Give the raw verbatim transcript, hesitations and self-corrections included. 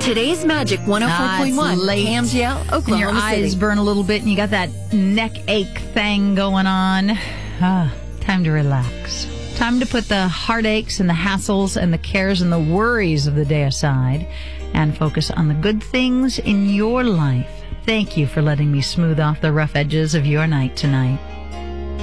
Today's Magic one oh four point one, Ah, it's late. K M G L, Oklahoma And your eyes City. burn a little bit and you got that neck ache thing going on. Ah, time to relax. Time to put the heartaches and the hassles and the cares and the worries of the day aside and focus on the good things in your life. Thank you for letting me smooth off the rough edges of your night tonight.